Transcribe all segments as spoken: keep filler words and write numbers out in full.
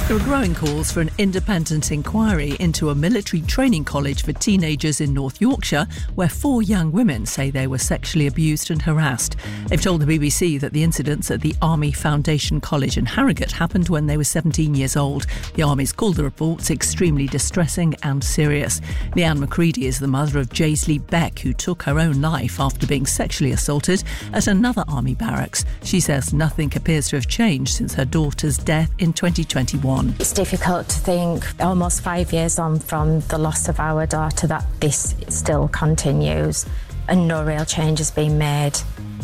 There are growing calls for an independent inquiry into a military training college for teenagers in North Yorkshire, where four young women say they were sexually abused and harassed. They've told the B B C that the incidents at the Army Foundation College in Harrogate happened when they were seventeen years old. The Army's called the reports extremely distressing and serious. Leanne McCready is the mother of Jaisley Beck, who took her own life after being sexually assaulted at another Army barracks. She says nothing appears to have changed since her daughter's death in twenty twenty-one. It's difficult to think, almost five years on from the loss of our daughter, that this still continues and no real change has been made,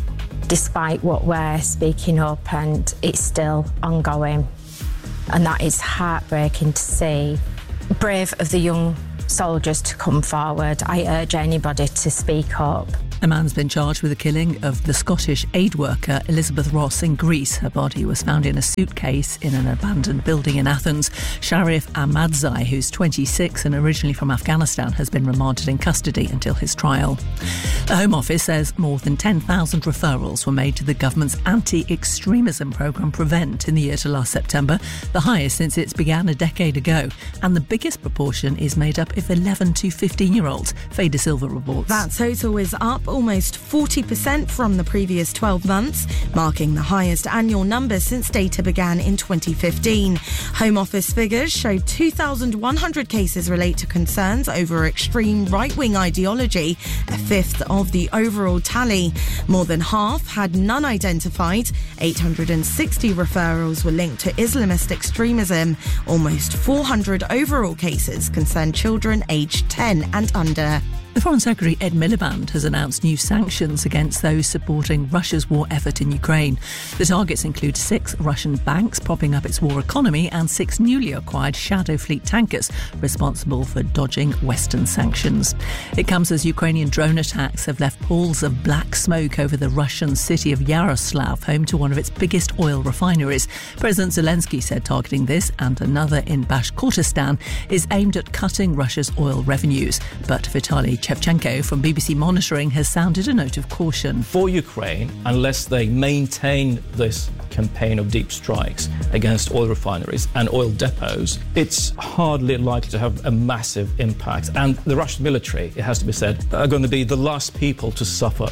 despite what we're speaking up, and it's still ongoing. And that is heartbreaking to see. Brave of the young soldiers to come forward. I urge anybody to speak up. A man's been charged with the killing of the Scottish aid worker Elizabeth Ross in Greece. Her body was found in a suitcase in an abandoned building in Athens. Sharif Ahmadzai, who's twenty-six and originally from Afghanistan, has been remanded in custody until his trial. The Home Office says more than ten thousand referrals were made to the government's anti-extremism programme Prevent in the year to last September, the highest since it began a decade ago. And the biggest proportion is made up of eleven to fifteen-year-olds. Faye De Silva reports. That total is up almost forty percent from the previous twelve months, marking the highest annual number since data began in twenty fifteen. Home Office figures showed two thousand one hundred cases relate to concerns over extreme right-wing ideology, a fifth of the overall tally. More than half had none identified. eight hundred sixty referrals were linked to Islamist extremism. Almost four hundred overall cases concerned children aged ten and under. The Foreign Secretary Ed Miliband has announced new sanctions against those supporting Russia's war effort in Ukraine. The targets include six Russian banks propping up its war economy and six newly acquired Shadow Fleet tankers responsible for dodging Western sanctions. It comes as Ukrainian drone attacks have left pools of black smoke over the Russian city of Yaroslav, home to one of its biggest oil refineries. President Zelensky said targeting this and another in Bashkortostan is aimed at cutting Russia's oil revenues. But Vitaly Shevchenko from B B C Monitoring has sounded a note of caution. For Ukraine, unless they maintain this campaign of deep strikes against oil refineries and oil depots, it's hardly likely to have a massive impact. And the Russian military, it has to be said, are going to be the last people to suffer.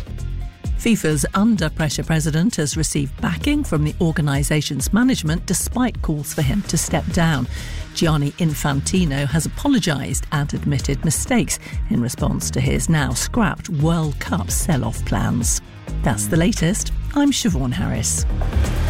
FIFA's under-pressure president has received backing from the organisation's management despite calls for him to step down. Gianni Infantino has apologised and admitted mistakes in response to his now scrapped World Cup sell-off plans. That's the latest. I'm Siobhan Harris.